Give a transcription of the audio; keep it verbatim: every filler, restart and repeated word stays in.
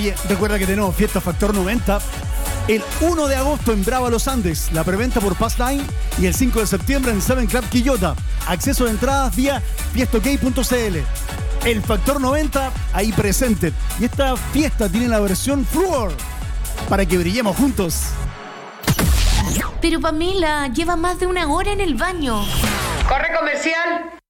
Oye, recuerda que tenemos Fiesta Factor noventa el uno de agosto en Brava Los Andes, la preventa por Pass Line, y el cinco de septiembre en Seven Club Quillota. Acceso de entradas vía fiestokey punto c l. El Factor noventa ahí presente. Y esta fiesta tiene la versión Fluor para que brillemos juntos. Pero Pamela, lleva más de una hora en el baño. ¡Corre comercial!